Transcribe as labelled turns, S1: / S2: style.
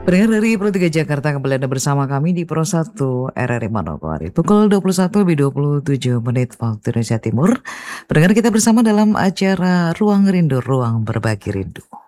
S1: Pendengar dari Pro 3 Jakarta, kembali Anda bersama kami di Pro 1 RRI Manokwari. Pukul 21.27 waktu Indonesia Timur. Pendengar, kita bersama dalam acara Ruang Rindu, Ruang Berbagi Rindu.